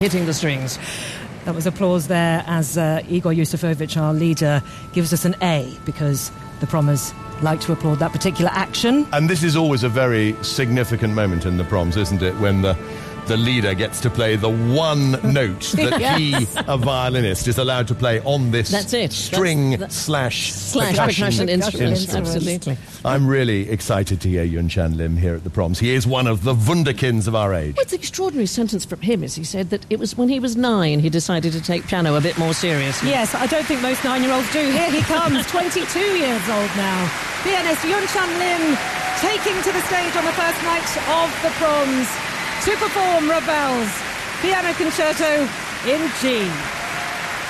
hitting the strings. That was applause there as Igor Yusufovich, our leader, gives us an A because the Prommers like to applaud that particular action. And this is always a very significant moment in the Proms, isn't it, when the leader gets to play the one note that he, a violinist, is allowed to play on this string slash percussion instrument. Absolutely. I'm really excited to hear Yun Chan Lim here at the Proms. He is one of the wunderkinds of our age. It's an extraordinary sentence from him, as he said that it was when he was 9 he decided to take piano a bit more seriously. Yes, I don't think most 9-year-olds do. Here he comes, 22 years old now. Pianist Yun Chan Lim taking to the stage on the first night of the Proms to perform Ravel's Piano Concerto in G.